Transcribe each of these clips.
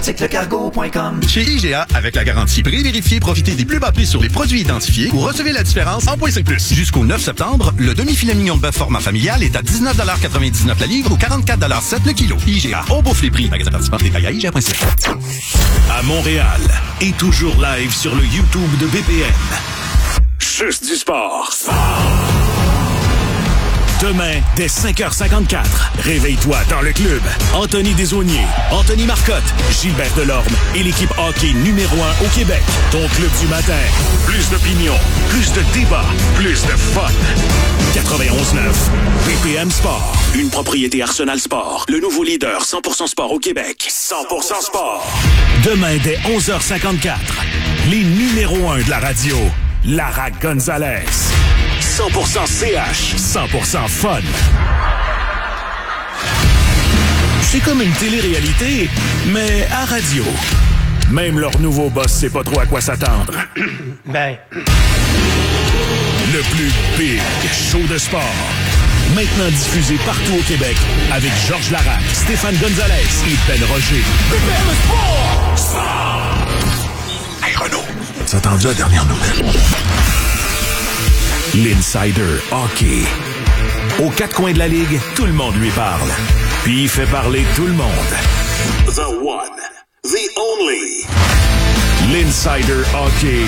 Lecargo.com. Chez IGA, avec la garantie pré-vérifiée, profitez des plus bas prix sur les produits identifiés ou recevez la différence en .5+. Jusqu'au 9 septembre, le demi-filet mignon de bœuf format familial est à 19,99$ la livre ou 44,7$ le kilo. IGA, on bouffe les prix. Magasin participant, détail à IGA.ca. À Montréal et toujours live sur le YouTube de BPM. Juste du sport. Demain, dès 5h54, réveille-toi dans le club. Anthony Desaulniers, Anthony Marcotte, Gilbert Delorme et l'équipe hockey numéro 1 au Québec. Ton club du matin. Plus d'opinion, plus de débats, plus de fun. 91.9, BPM Sport. Une propriété Arsenal Sport. Le nouveau leader 100% sport au Québec. 100% sport. Demain, dès 11h54, les numéros 1 de la radio. Lara Gonzalez. 100% CH, 100% fun. C'est comme une télé-réalité, mais à radio. Même leur nouveau boss sait pas trop à quoi s'attendre. Ben. Le plus big show de sport. Maintenant diffusé partout au Québec avec Georges Larac, Stéphane Gonzalez et Ben Roger. BPM Sport! Hey Renaud, t'as entendu la dernière nouvelle? L'Insider Hockey. Aux quatre coins de la Ligue, tout le monde lui parle. Puis il fait parler tout le monde. The one, the only. L'Insider Hockey.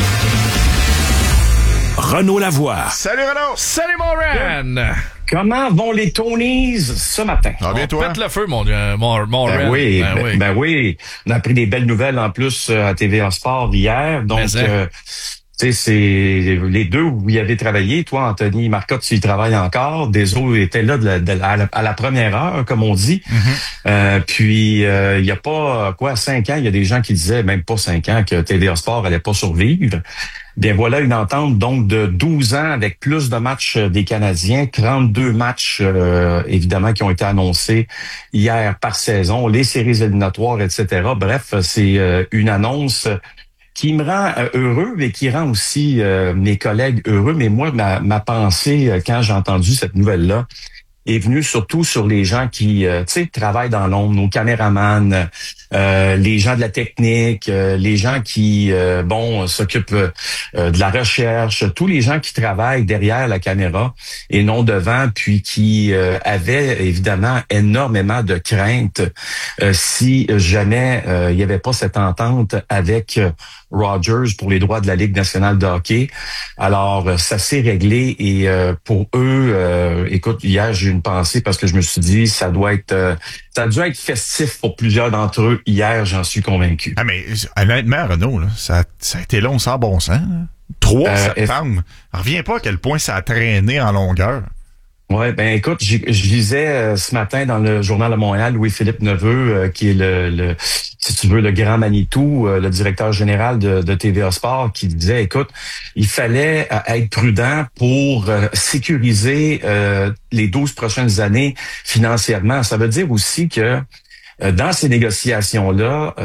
Renaud Lavoie. Salut Renaud. Salut mon Ren. Comment vont les Tonys ce matin? Ah, bien toi? Pète le feu, mon Ren. Oui, ben oui. On a appris des belles nouvelles en plus à TVA Sport hier. Donc, tu sais, c'est les deux où il avait travaillé. Toi, Anthony Marcotte, tu y travailles encore. Deso était là à la première heure, comme on dit. Puis, il y a pas, 5 ans, il y a des gens qui disaient, même pas 5 ans, que TVA Sport allait pas survivre. Bien, voilà une entente donc de 12 ans avec plus de matchs des Canadiens, 32 matchs évidemment qui ont été annoncés hier par saison, les séries éliminatoires, etc. Bref, c'est une annonce qui me rend heureux et qui rend aussi mes collègues heureux. Mais moi, ma pensée, quand j'ai entendu cette nouvelle-là, est venue surtout sur les gens qui, travaillent dans l'ombre, nos caméramans, les gens de la technique, les gens qui, s'occupent de la recherche, tous les gens qui travaillent derrière la caméra et non devant, puis qui avaient évidemment énormément de craintes si jamais il n'y avait pas cette entente avec Rogers pour les droits de la Ligue nationale de hockey. Alors, ça s'est réglé et pour eux, écoute, hier, j'ai eu une pensée parce que je me suis dit, ça a dû être festif pour plusieurs d'entre eux hier, j'en suis convaincu. Ah, mais honnêtement, Renaud, là, ça a été long sans bon sens. 3 septembre. Reviens pas à quel point ça a traîné en longueur. Ouais, ben écoute, je lisais ce matin dans le Journal de Montréal Louis-Philippe Neveu, qui est le si tu veux, le grand Manitou, le directeur général de TVA Sport, qui disait, écoute, il fallait être prudent pour sécuriser les 12 prochaines années financièrement. Ça veut dire aussi que dans ces négociations-là,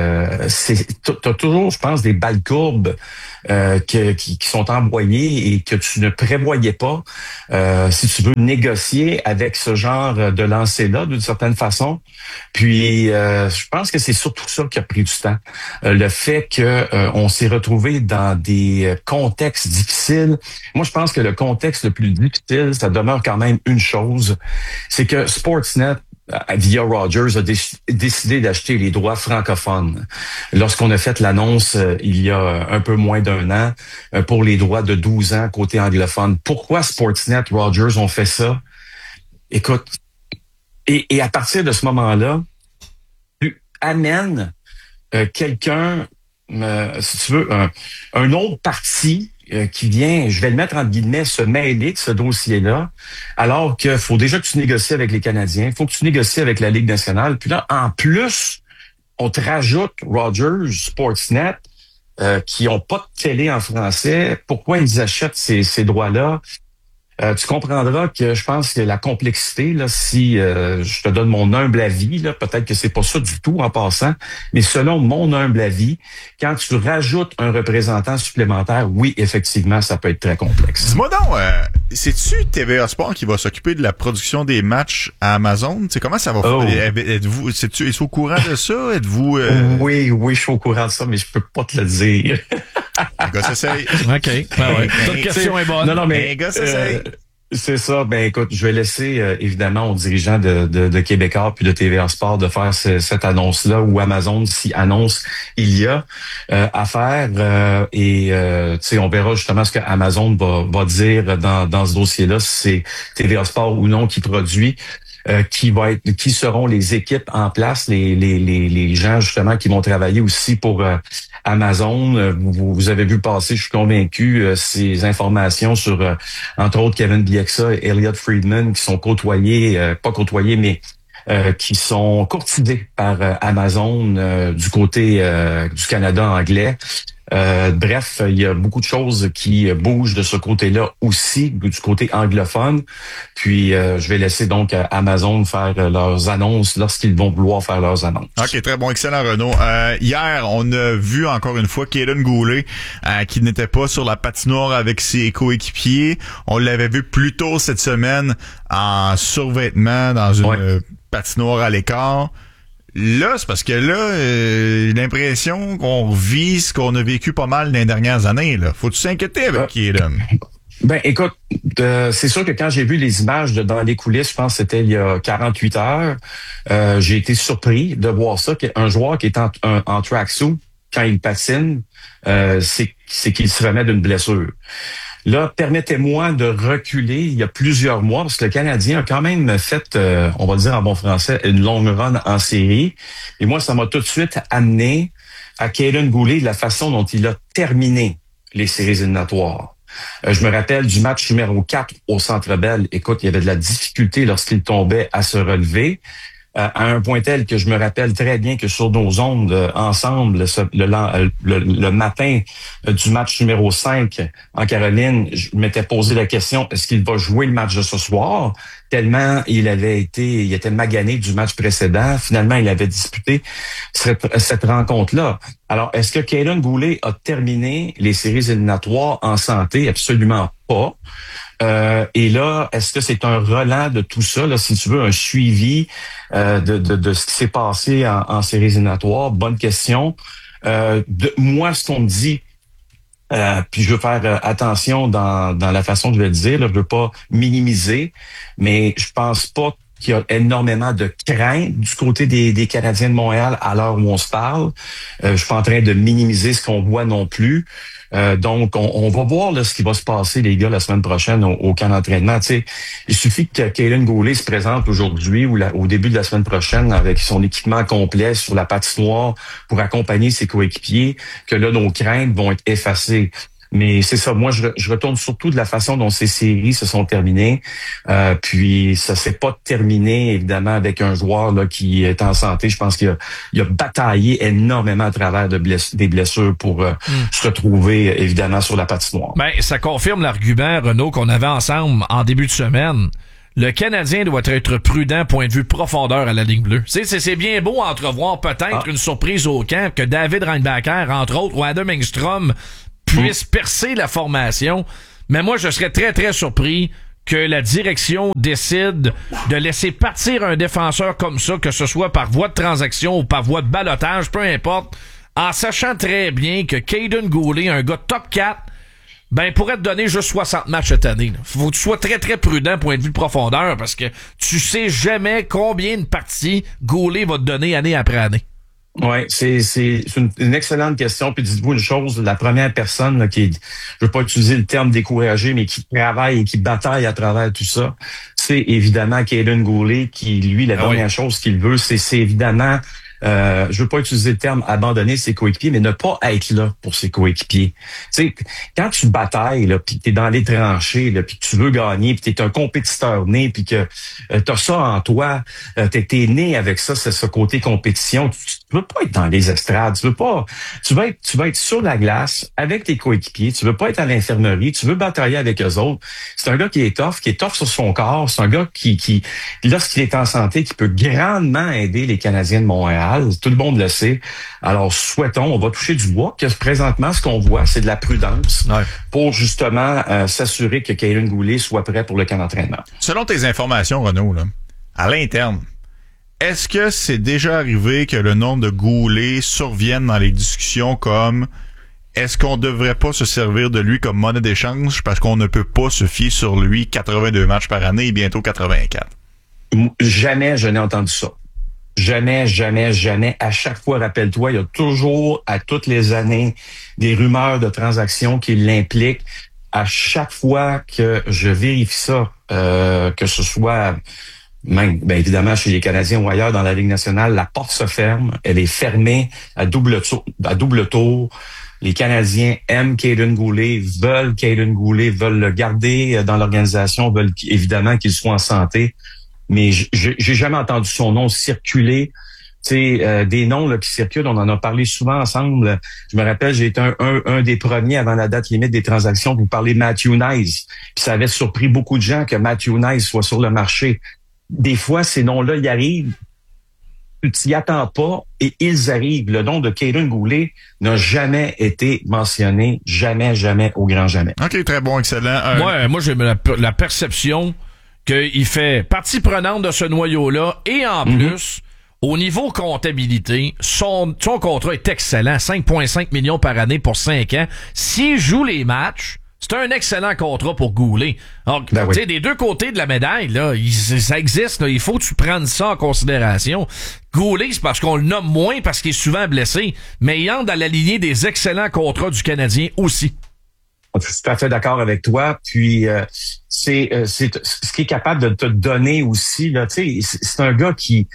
t'as toujours, je pense, des balles courbes qui sont envoyées et que tu ne prévoyais pas si tu veux négocier avec ce genre de lancer-là d'une certaine façon. Puis, je pense que c'est surtout ça qui a pris du temps. Le fait que on s'est retrouvé dans des contextes difficiles. Moi, je pense que le contexte le plus difficile, ça demeure quand même une chose, c'est que Sportsnet via Rogers a décidé d'acheter les droits francophones. Lorsqu'on a fait l'annonce il y a un peu moins d'1 an pour les droits de 12 ans côté anglophone. Pourquoi Sportsnet, Rogers ont fait ça? Écoute, et à partir de ce moment-là, tu amènes quelqu'un, si tu veux, un autre parti qui vient, je vais le mettre entre guillemets, se mêler de ce dossier-là, alors qu'il faut déjà que tu négocies avec les Canadiens, il faut que tu négocies avec la Ligue nationale. Puis là, en plus, on te rajoute Rogers, Sportsnet, qui ont pas de télé en français. Pourquoi ils achètent ces droits-là? Tu comprendras que je pense que la complexité, là, si je te donne mon humble avis, là, peut-être que c'est pas ça du tout en passant, mais selon mon humble avis, quand tu rajoutes un représentant supplémentaire, oui, effectivement, ça peut être très complexe. Dis-moi donc, c'est-tu TVA Sport qui va s'occuper de la production des matchs à Amazon? T'sais, comment ça va faire? Êtes-vous au courant de ça? Êtes-vous... Oui, je suis au courant de ça, mais je peux pas te le dire. Les gars s'essayent. OK. Ben ouais. Toute question est bonne. Non, mais les gars s'essayent. C'est ça. Ben écoute, je vais laisser évidemment aux dirigeants de Québécois puis de TVA Sport de faire cette annonce-là, ou Amazon, si annonce il y a à faire. Et tu sais, on verra justement ce que Amazon va dire dans ce dossier-là, si c'est TVA Sport ou non qui produit. Qui seront les équipes en place, les gens justement qui vont travailler aussi pour Amazon. Vous avez vu passer, je suis convaincu, ces informations sur entre autres Kevin Bieksa et Elliot Friedman qui sont pas côtoyés, mais qui sont courtisés par Amazon du côté du Canada anglais. Bref, il y a beaucoup de choses qui bougent de ce côté-là aussi, du côté anglophone. Puis, je vais laisser donc Amazon faire leurs annonces lorsqu'ils vont vouloir faire leurs annonces. OK, très bon, excellent Renaud. Hier, on a vu encore une fois Kaiden Goulet qui n'était pas sur la patinoire avec ses coéquipiers. On l'avait vu plus tôt cette semaine en survêtement dans une patinoire à l'écart. Là, c'est parce que là, j'ai l'impression qu'on vit ce qu'on a vécu pas mal dans les dernières années. Là. Faut-tu s'inquiéter avec Kaiden? Ben, écoute, c'est sûr que quand j'ai vu les images dans les coulisses, je pense que c'était il y a 48 heures, j'ai été surpris de voir ça, qu'un joueur qui est en tracksuit, quand il patine, c'est qu'il se remet d'une blessure. Là, permettez-moi de reculer il y a plusieurs mois, parce que le Canadien a quand même fait, on va dire en bon français, une longue run en série. Et moi, ça m'a tout de suite amené à Kaiden Goulet, de la façon dont il a terminé les séries éliminatoires. Je me rappelle du match numéro 4 au Centre Bell. Écoute, il y avait de la difficulté lorsqu'il tombait à se relever. À un point tel que je me rappelle très bien que sur nos ondes ensemble, le matin du match numéro 5 en Caroline, je m'étais posé la question, est-ce qu'il va jouer le match de ce soir? Tellement il était magané du match précédent. Finalement, il avait disputé cette rencontre-là. Alors, est-ce que Kaiden Goulet a terminé les séries éliminatoires en santé? Absolument pas. Et là, est-ce que c'est un relent de tout ça, là, si tu veux, un suivi de ce qui s'est passé en séries éliminatoires? Bonne question. Moi, ce qu'on me dit, puis je veux faire attention dans la façon que je vais le dire, là, je veux pas minimiser, mais je pense pas qu'il y a énormément de crainte du côté des Canadiens de Montréal à l'heure où on se parle. Je suis pas en train de minimiser ce qu'on voit non plus. Donc, on va voir là, ce qui va se passer, les gars, la semaine prochaine au camp d'entraînement. Tu sais, il suffit que Kaiden Goulet se présente aujourd'hui ou au début de la semaine prochaine avec son équipement complet sur la patinoire pour accompagner ses coéquipiers, que là, nos craintes vont être effacées. Mais c'est ça, moi je retourne surtout de la façon dont ces séries se sont terminées. Puis ça s'est pas terminé évidemment avec un joueur là qui est en santé. Je pense qu'il a bataillé énormément à travers des blessures pour se retrouver évidemment sur la patinoire. Ben, ça confirme l'argument, Renaud, qu'on avait ensemble en début de semaine. Le Canadien doit être prudent point de vue profondeur à la ligne bleue. C'est bien beau entrevoir peut-être une surprise au camp que David Reinbacher, entre autres, ou Adam Engstrom puisse percer la formation. Mais moi, je serais très, très surpris que la direction décide de laisser partir un défenseur comme ça, que ce soit par voie de transaction ou par voie de ballottage, peu importe, en sachant très bien que Kaiden Goulet, un gars top 4, ben, pourrait te donner juste 60 matchs cette année. Faut que tu sois très, très prudent point de vue de profondeur parce que tu sais jamais combien de parties Goulet va te donner année après année. Ouais, c'est une excellente question. Puis dites-vous une chose, la première personne là, je veux pas utiliser le terme découragé, mais qui travaille et qui bataille à travers tout ça, c'est évidemment Kaiden Goulet qui, lui, la dernière chose qu'il veut, c'est évidemment je veux pas utiliser le terme abandonner ses coéquipiers, mais ne pas être là pour ses coéquipiers. Tu sais, quand tu batailles, là, puis t'es dans les tranchées, là, puis tu veux gagner, puis t'es un compétiteur né, puis que t'as ça en toi, t'es né avec ça, c'est ce côté compétition. Tu veux pas être dans les estrades. Tu vas être sur la glace avec tes coéquipiers. Tu veux pas être à l'infirmerie. Tu veux batailler avec eux autres. C'est un gars qui est tough sur son corps. C'est un gars qui lorsqu'il est en santé, qui peut grandement aider les Canadiens de Montréal. Tout le monde le sait. Alors, on va toucher du bois, que présentement, ce qu'on voit, c'est de la prudence pour justement s'assurer que Kaiden Goulet soit prêt pour le camp d'entraînement. Selon tes informations, Renaud, là, à l'interne, est-ce que c'est déjà arrivé que le nom de Goulet survienne dans les discussions comme est-ce qu'on devrait pas se servir de lui comme monnaie d'échange parce qu'on ne peut pas se fier sur lui 82 matchs par année et bientôt 84? Jamais je n'ai entendu ça. Jamais. À chaque fois, rappelle-toi, il y a toujours, à toutes les années, des rumeurs de transactions qui l'impliquent. À chaque fois que je vérifie ça, que ce soit même, bien évidemment, chez les Canadiens ou ailleurs dans la Ligue nationale, la porte se ferme. Elle est fermée à double tour. Les Canadiens aiment Kaiden Goulet, veulent Kaiden Goulet, veulent le garder dans l'organisation, veulent évidemment qu'il soit en santé. Mais j'ai jamais entendu son nom circuler. Tu sais, des noms là, qui circulent, on en a parlé souvent ensemble. Je me rappelle, j'ai été un des premiers avant la date limite des transactions pour parler de Matthew Knies. Puis ça avait surpris beaucoup de gens que Matthew Knies soit sur le marché. Des fois, ces noms-là, ils arrivent, tu t'y attends pas et ils arrivent. Le nom de Kaiden Goulet n'a jamais été mentionné, jamais, au grand jamais. OK, très bon, excellent. Moi, j'ai la perception qu'il fait partie prenante de ce noyau-là et en plus, au niveau comptabilité, son contrat est excellent, 5,5 millions par année pour 5 ans. S'il joue les matchs, c'est un excellent contrat pour Goulet. Donc, tu sais, des deux côtés de la médaille, là, ça existe, là, il faut que tu prennes ça en considération. Goulet, c'est parce qu'on le nomme moins parce qu'il est souvent blessé, mais il entre dans la lignée des excellents contrats du Canadien aussi. Je suis tout à fait d'accord avec toi. Puis c'est ce qui est capable de te donner aussi. Là, tu sais, c'est un gars qui,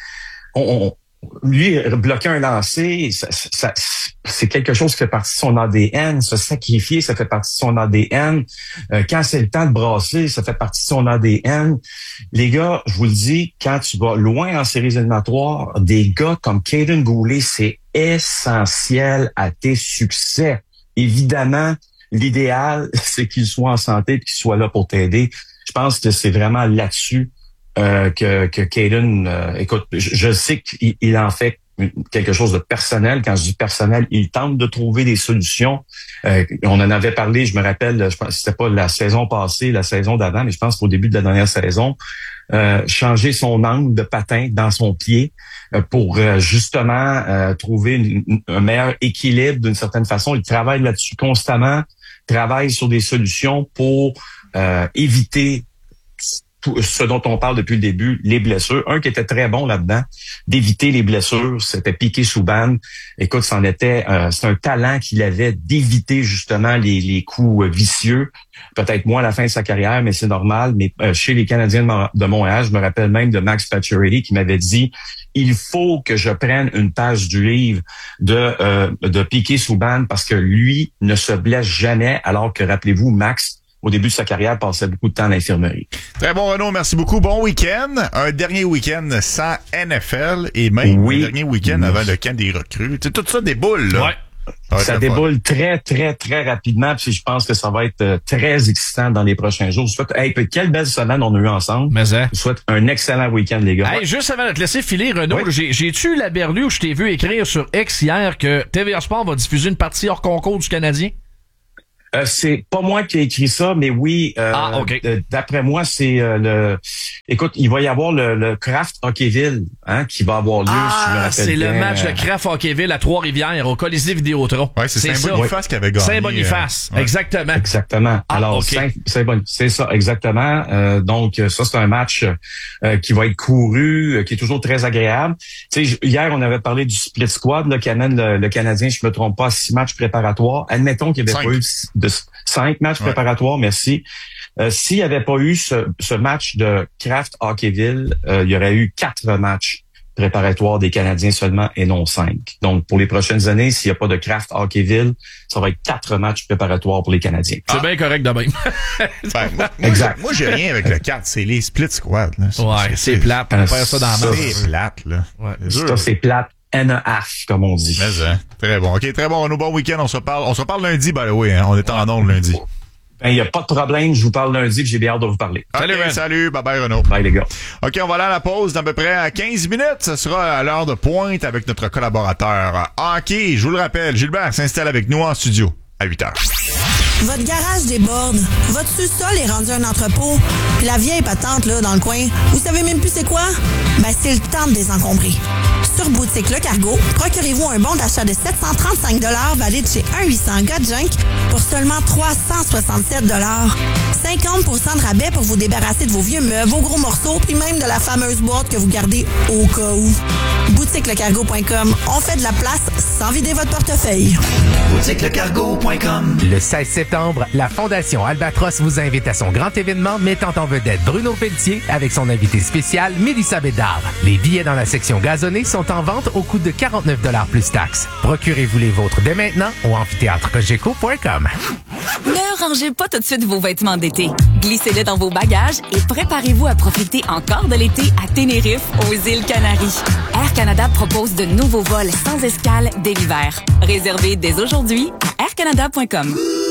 lui bloquer un lancer, c'est quelque chose qui fait partie de son ADN. Se sacrifier, ça fait partie de son ADN. Quand c'est le temps de brasser, ça fait partie de son ADN. Les gars, je vous le dis, quand tu vas loin en séries éliminatoires, des gars comme Kaiden Goulet, c'est essentiel à tes succès. Évidemment, l'idéal, c'est qu'il soit en santé et qu'il soit là pour t'aider. Je pense que c'est vraiment là-dessus que Kaiden, écoute, je sais qu'il en fait quelque chose de personnel. Quand je dis personnel, il tente de trouver des solutions. On en avait parlé, je me rappelle, je pense que c'était pas la saison passée, la saison d'avant, mais je pense qu'au début de la dernière saison, changer son angle de patin dans son pied pour justement trouver un meilleur équilibre d'une certaine façon. Il travaille là-dessus constamment, travaille sur des solutions pour éviter tout ce dont on parle depuis le début, les blessures. Un qui était très bon là-dedans, d'éviter les blessures, c'était Piqué Souban. Écoute, c'est un talent qu'il avait d'éviter justement les coups vicieux. Peut-être moins à la fin de sa carrière, mais c'est normal. Mais chez les Canadiens de Montréal, je me rappelle même de Max Pacioretty qui m'avait dit « Il faut que je prenne une page du livre de Piqué Souban parce que lui ne se blesse jamais, alors que, rappelez-vous, Max, au début de sa carrière, passait beaucoup de temps à l'infirmerie. » Très bon, Renaud. Merci beaucoup. Bon week-end. Un dernier week-end sans NFL et même un dernier week-end avant le camp des recrues. C'est tout ça des boules, là. Ouais. Ça déboule très, très, très rapidement. Puis je pense que ça va être très excitant dans les prochains jours. Je souhaite, quelle belle semaine on a eu ensemble. Mais je souhaite un excellent week-end, les gars. Hey, juste avant de te laisser filer, Renaud, j'ai-tu la berlue où je t'ai vu écrire sur X hier que TVA Sport va diffuser une partie hors concours du Canadien? C'est pas moi qui ai écrit ça, mais oui. OK. D'après moi, c'est Écoute, il va y avoir le Kraft Hockeyville, qui va avoir lieu. Si je me rappelle c'est bien. le match de Kraft Hockeyville à Trois-Rivières au Colisée Vidéotron. Ouais, c'est Saint-Boniface qui avait gagné. Saint-Boniface, exactement. Exactement. Alors, okay. C'est ça, exactement. Donc, ça, c'est un match qui va être couru, qui est toujours très agréable. Tu sais, hier, on avait parlé du split squad là, qui amène le Canadien, je me trompe pas, 6 matchs préparatoires. Admettons qu'il n'y avait pas eu de 5 matchs préparatoires, merci. S'il n'y avait pas eu ce match de Kraft Hockeyville, il y aurait eu 4 matchs préparatoires des Canadiens seulement et non 5. Donc, pour les prochaines années, s'il n'y a pas de Kraft Hockeyville, ça va être 4 matchs préparatoires pour les Canadiens. C'est bien correct de même. Exact. Moi, j'ai rien avec le 4. C'est les split squads. Là. C'est plate. On perd ça dans la main. C'est plate, là. Ouais. Ça, c'est plate. NAF, comme on dit. Mais, très bon. OK, très bon. Renaud, bon week-end. On se reparle lundi, by the way. Hein. On est en ondes lundi. Ben, il n'y a pas de problème. Je vous parle lundi puis j'ai bien hâte de vous parler. Okay, salut. Bye-bye, Renaud. Bye, les gars. OK, on va aller à la pause d'à peu près à 15 minutes. Ce sera à l'heure de pointe avec notre collaborateur hockey. Je vous le rappelle, Gilbert s'installe avec nous en studio à 8h. Votre garage déborde, votre sous-sol est rendu un entrepôt, puis la vieille patente là dans le coin, vous savez même plus c'est quoi? Ben c'est le temps de désencombrer. Sur Boutique Le Cargo, procurez-vous un bon d'achat de 735 $ valide chez 1-800 Got Junk pour seulement 367 $. 50% de rabais pour vous débarrasser de vos vieux meubles, vos gros morceaux, puis même de la fameuse boîte que vous gardez au cas où. BoutiqueLeCargo.com, on fait de la place sans vider votre portefeuille. BoutiqueLeCargo.com. Le 16 septembre, la Fondation Albatros vous invite à son grand événement mettant en vedette Bruno Pelletier avec son invité spécial Mélissa Bédard. Les billets dans la section gazonnée sont en vente au coût de 49 $ plus taxes. Procurez-vous les vôtres dès maintenant au amphithéâtrecogeco.com. Ne rangez pas tout de suite vos vêtements d'été. Glissez-les dans vos bagages et préparez-vous à profiter encore de l'été à Tenerife, aux îles Canaries. Air Canada propose de nouveaux vols sans escale dès l'hiver. Réservez dès aujourd'hui à aircanada.com.